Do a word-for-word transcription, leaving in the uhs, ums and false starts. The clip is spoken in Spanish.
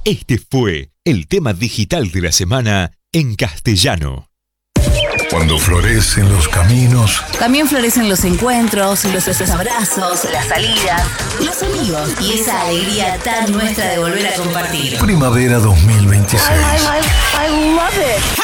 Este fue el tema digital de la semana en castellano. Cuando florecen los caminos, también florecen los encuentros, los abrazos, las salidas, los amigos y esa alegría tan nuestra de volver a compartir. Primavera dos mil veintiséis. I, I, I love it.